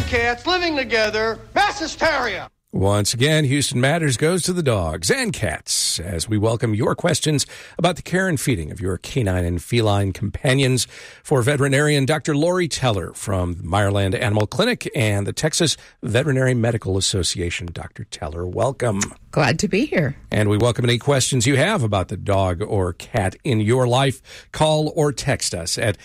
cats living together, mass hysteria. Once again, Houston Matters goes to the dogs and cats as we welcome your questions about the care and feeding of your canine and feline companions for veterinarian Dr. Lori Teller from Meyerland Animal Clinic and the Texas Veterinary Medical Association. Dr. Teller, welcome. Glad to be here. And we welcome any questions you have about the dog or cat in your life. Call or text us at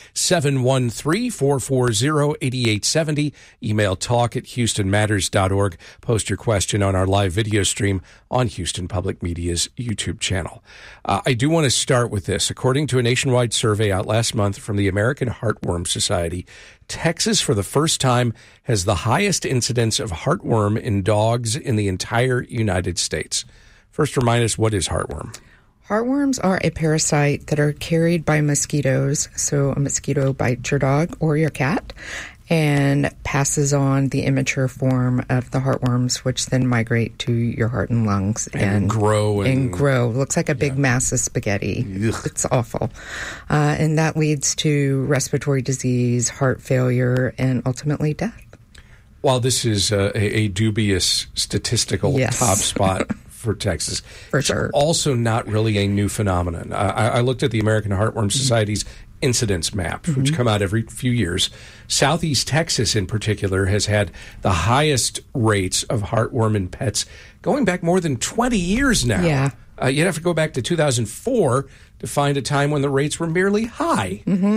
713-440-8870. Email talk@houstonmatters.org. Post your question on our live video stream on Houston Public Media's YouTube channel. I do want to start with this. According to a nationwide survey out last month from the American Heartworm Society, Texas, for the first time, has the highest incidence of heartworm in dogs in the entire United States. First, remind us, what is heartworm? Heartworms are a parasite that are carried by mosquitoes. So a mosquito bites your dog or your cat and passes on the immature form of the heartworms, which then migrate to your heart and lungs and grow. Looks like a big mass of spaghetti. Ugh. It's awful. And that leads to respiratory disease, heart failure, and ultimately death. While this is a dubious statistical top spot for Texas, for sure, it's also not really a new phenomenon. I looked at the American Heartworm Society's incidence map, which come out every few years. Southeast Texas, in particular, has had the highest rates of heartworm in pets going back more than 20 years now. Yeah. You'd have to go back to 2004 to find a time when the rates were merely high.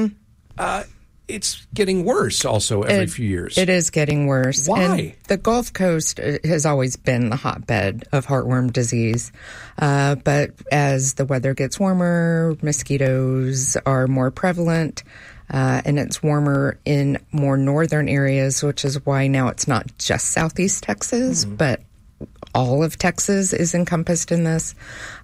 It's getting worse also every few years. It is getting worse. Why? And the Gulf Coast has always been the hotbed of heartworm disease. But as the weather gets warmer, mosquitoes are more prevalent, and it's warmer in more northern areas, which is why now it's not just Southeast Texas, but all of Texas is encompassed in this.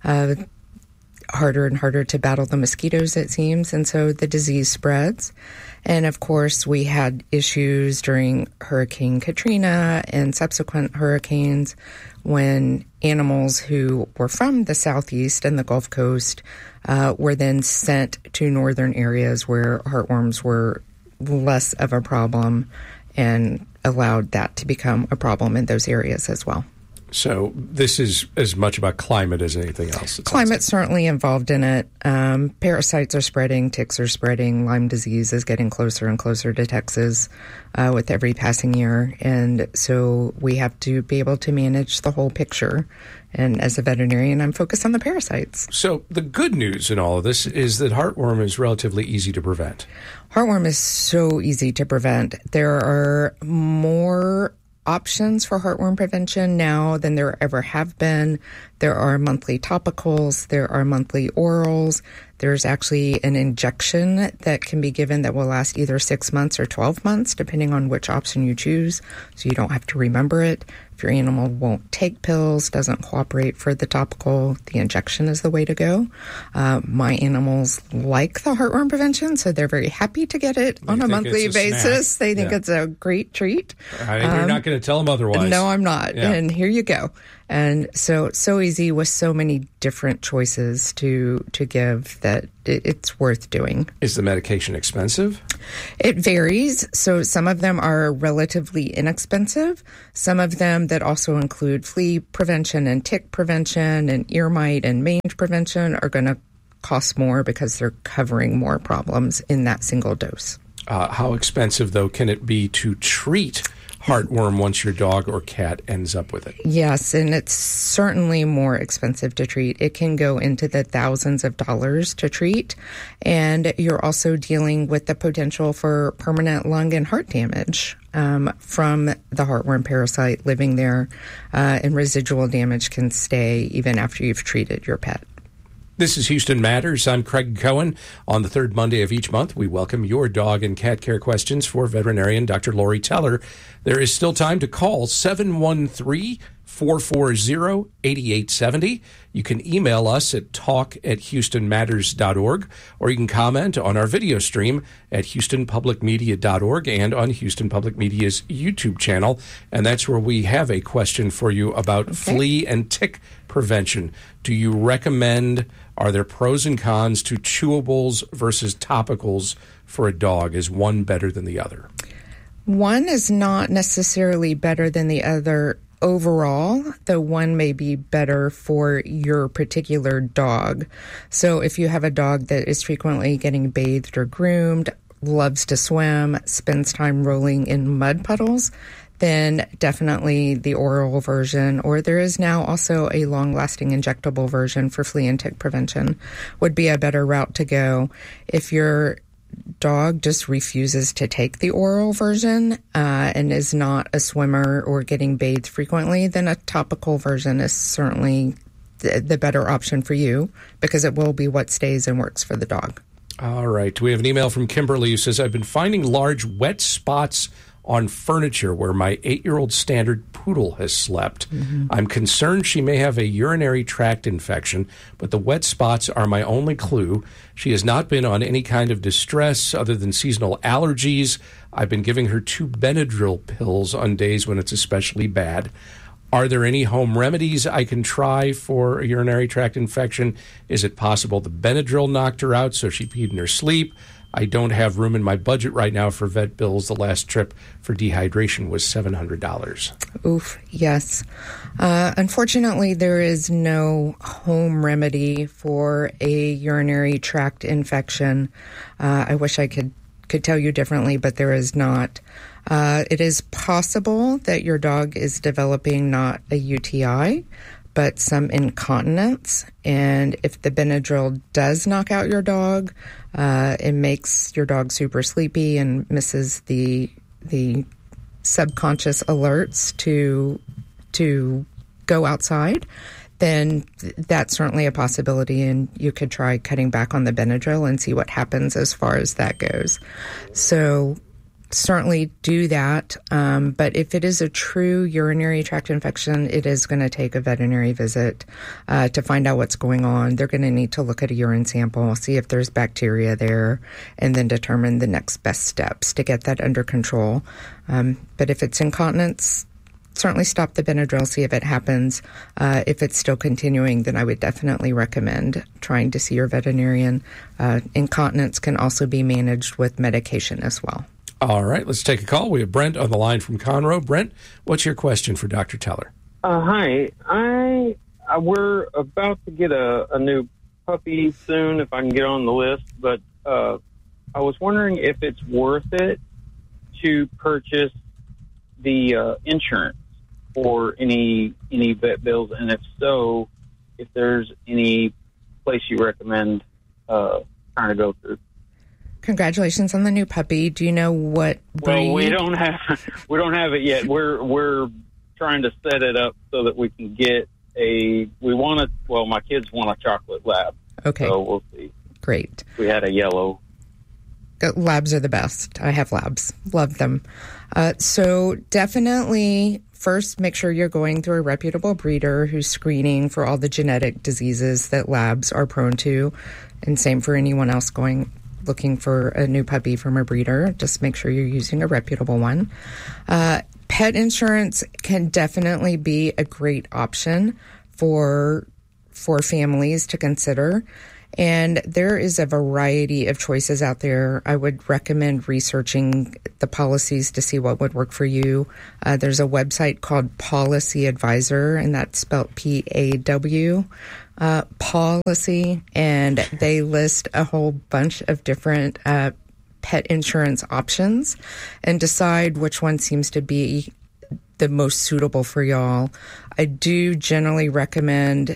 Harder and harder to battle the mosquitoes, it seems, and so the disease spreads. And of course, we had issues during Hurricane Katrina and subsequent hurricanes when animals who were from the Southeast and the Gulf Coast were then sent to northern areas where heartworms were less of a problem and allowed that to become a problem in those areas as well. So this is as much about climate as anything else. Climate's certainly involved in it. Parasites are spreading, ticks are spreading, Lyme disease is getting closer and closer to Texas with every passing year. And so we have to be able to manage the whole picture. And as a veterinarian, I'm focused on the parasites. So the good news in all of this is that heartworm is relatively easy to prevent. Heartworm is so easy to prevent. There are more options for heartworm prevention now than there ever have been. There are monthly topicals, there are monthly orals. There's actually an injection that can be given that will last either 6 months or 12 months, depending on which option you choose, so you don't have to remember it. If your animal won't take pills, doesn't cooperate for the topical, the injection is the way to go. My animals like the heartworm prevention, so they're very happy to get it on a monthly basis. Snack. They think it's a great treat. You're not going to tell them otherwise. No, I'm not. Yeah. And here you go. And so easy with so many different choices to give that it's worth doing. Is the medication expensive? It varies. So some of them are relatively inexpensive. Some of them that also include flea prevention and tick prevention and ear mite and mange prevention are going to cost more because they're covering more problems in that single dose. How expensive, though, can it be to treat heartworm once your dog or cat ends up with it? Yes, and it's certainly more expensive to treat. It can go into the thousands of dollars to treat, and you're also dealing with the potential for permanent lung and heart damage from the heartworm parasite living there, and residual damage can stay even after you've treated your pet. This is Houston Matters. I'm Craig Cohen. On the third Monday of each month, we welcome your dog and cat care questions for veterinarian Dr. Lori Teller. There is still time to call 713-440-8870. You can email us at talk@houstonmatters.org, or you can comment on our video stream at houstonpublicmedia.org and on Houston Public Media's YouTube channel. And that's where we have a question for you about flea and tick prevention. Do you recommend, are there pros and cons to chewables versus topicals for a dog? Is one better than the other? One is not necessarily better than the other overall, though one may be better for your particular dog. So if you have a dog that is frequently getting bathed or groomed, loves to swim, spends time rolling in mud puddles, then definitely the oral version, or there is now also a long-lasting injectable version for flea and tick prevention, would be a better route to go. If your dog just refuses to take the oral version and is not a swimmer or getting bathed frequently, then a topical version is certainly the better option for you, because it will be what stays and works for the dog. All right. We have an email from Kimberly who says, I've been finding large wet spots on furniture where my 8-year-old standard poodle has slept. I'm concerned she may have a urinary tract infection, but the wet spots are my only clue. She has not been on any kind of distress other than seasonal allergies. I've been giving her 2 Benadryl pills on days when it's especially bad. Are there any home remedies I can try for a urinary tract infection? Is it possible the Benadryl knocked her out so she peed in her sleep? I don't have room in my budget right now for vet bills. The last trip for dehydration was $700. Oof, yes. Unfortunately, there is no home remedy for a urinary tract infection. I wish I could tell you differently, but there is not. It is possible that your dog is developing not a UTI, but some incontinence. And if the Benadryl does knock out your dog, it makes your dog super sleepy and misses the subconscious alerts to go outside, then that's certainly a possibility, and you could try cutting back on the Benadryl and see what happens as far as that goes. So certainly do that. But if it is a true urinary tract infection, it is going to take a veterinary visit to find out what's going on. They're going to need to look at a urine sample, see if there's bacteria there, and then determine the next best steps to get that under control. But if it's incontinence, certainly stop the Benadryl, see if it happens. If it's still continuing, then I would definitely recommend trying to see your veterinarian. Incontinence can also be managed with medication as well. All right, let's take a call. We have Brent on the line from Conroe. Brent, what's your question for Dr. Teller? Hi. We're about to get a new puppy soon, if I can get on the list, but I was wondering if it's worth it to purchase the insurance for any vet bills, and if so, if there's any place you recommend trying to go through. Congratulations on the new puppy. Do you know what breed? Well, we don't have it yet. We're trying to set it up so that we can get my kids want a chocolate lab. Okay. So we'll see. Great. We had a yellow. Labs are the best. I have labs. Love them. So definitely first make sure you're going through a reputable breeder who's screening for all the genetic diseases that labs are prone to, and same for anyone else looking for a new puppy from a breeder. Just make sure you're using a reputable one. Pet insurance can definitely be a great option for families to consider. And there is a variety of choices out there. I would recommend researching the policies to see what would work for you. There's a website called Policy Advisor, and that's spelled P-A-W. Policy, and they list a whole bunch of different pet insurance options and decide which one seems to be the most suitable for y'all. I do generally recommend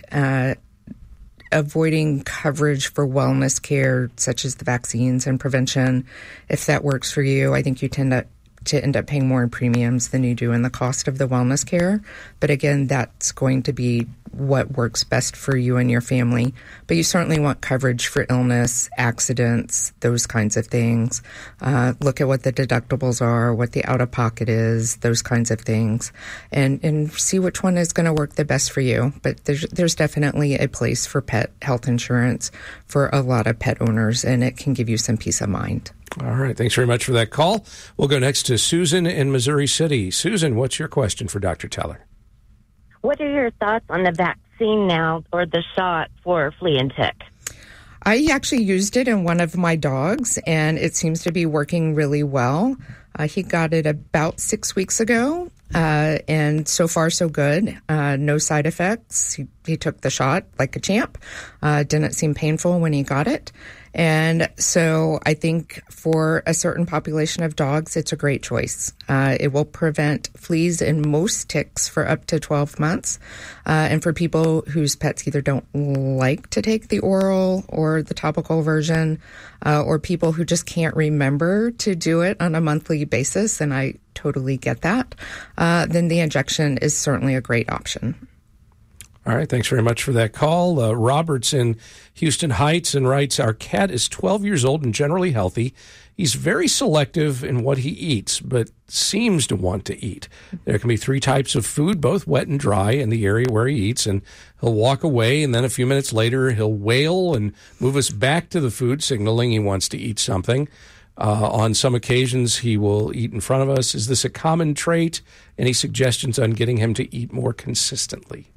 avoiding coverage for wellness care, such as the vaccines and prevention. If that works for you, I think you tend to end up paying more in premiums than you do in the cost of the wellness care. But again, that's going to be what works best for you and your family. But you certainly want coverage for illness, accidents, those kinds of things. Look at what the deductibles are, what the out-of-pocket is, those kinds of things, and see which one is going to work the best for you. But there's definitely a place for pet health insurance for a lot of pet owners, and it can give you some peace of mind. All right. Thanks very much for that call. We'll go next to Susan in Missouri City. Susan, what's your question for Dr. Teller? What are your thoughts on the vaccine now, or the shot for flea and tick? I actually used it in one of my dogs, and it seems to be working really well. He got it about 6 weeks ago, and so far so good. No side effects. He took the shot like a champ. Didn't seem painful when he got it. And so I think for a certain population of dogs, it's a great choice. It will prevent fleas and most ticks for up to 12 months. And for people whose pets either don't like to take the oral or the topical version, or people who just can't remember to do it on a monthly basis, and I totally get that, then the injection is certainly a great option. All right, thanks very much for that call. Robert's in Houston Heights and writes, our cat is 12 years old and generally healthy. He's very selective in what he eats, but seems to want to eat. There can be 3 types of food, both wet and dry, in the area where he eats, and he'll walk away, and then a few minutes later, he'll wail and move us back to the food, signaling he wants to eat something. On some occasions, he will eat in front of us. Is this a common trait? Any suggestions on getting him to eat more consistently?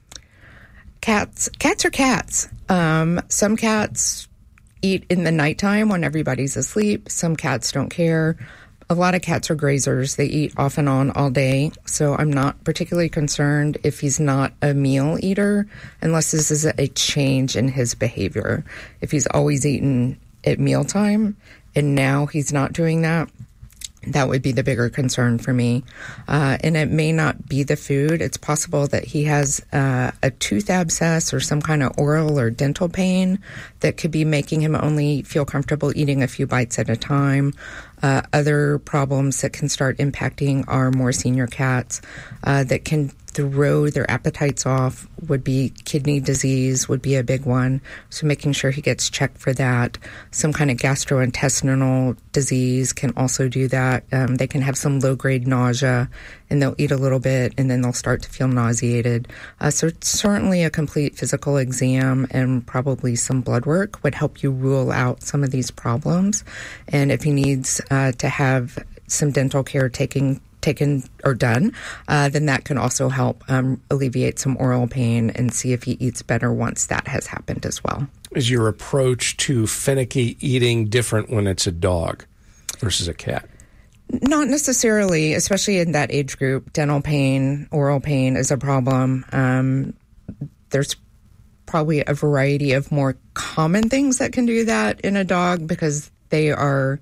Cats are cats. Some cats eat in the nighttime when everybody's asleep. Some cats don't care. A lot of cats are grazers. They eat off and on all day. So I'm not particularly concerned if he's not a meal eater, unless this is a change in his behavior. If he's always eaten at mealtime and now he's not doing that, that would be the bigger concern for me. And it may not be the food. It's possible that he has a tooth abscess or some kind of oral or dental pain that could be making him only feel comfortable eating a few bites at a time. Other problems that can start impacting our more senior cats that can throw their appetites off would be kidney disease would be a big one. So making sure he gets checked for that. Some kind of gastrointestinal disease can also do that. They can have some low-grade nausea, and they'll eat a little bit, and then they'll start to feel nauseated. So certainly a complete physical exam and probably some blood work would help you rule out some of these problems. And if he needs to have some dental care taken or done, then that can also help alleviate some oral pain and see if he eats better once that has happened as well. Is your approach to finicky eating different when it's a dog versus a cat? Not necessarily, especially in that age group. Dental pain, oral pain is a problem. There's probably a variety of more common things that can do that in a dog because they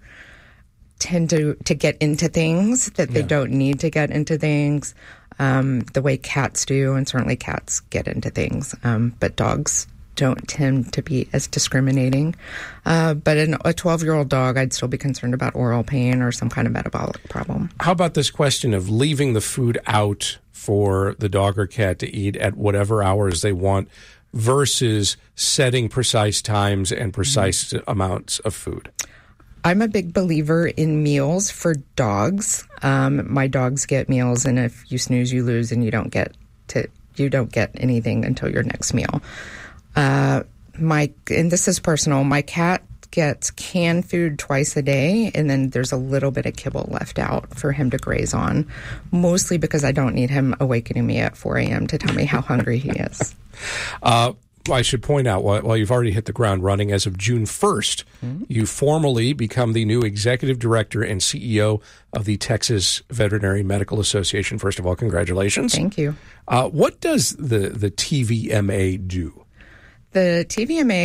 tend to get into things that they don't need to get into things, the way cats do, and certainly cats get into things, but dogs don't tend to be as discriminating. But in a 12-year-old dog, I'd still be concerned about oral pain or some kind of metabolic problem. How about this question of leaving the food out for the dog or cat to eat at whatever hours they want versus setting precise times and precise amounts of food? I'm a big believer in meals for dogs. My dogs get meals, and if you snooze, you lose, and you don't get anything until your next meal. And this is personal. My cat gets canned food twice a day, and then there's a little bit of kibble left out for him to graze on, mostly because I don't need him awakening me at 4 a.m. to tell me how hungry he is. I should point out, while you've already hit the ground running, as of June 1st, you formally become the new executive director and CEO of the Texas Veterinary Medical Association. First of all, congratulations. Thank you. What does the TVMA do? The TVMA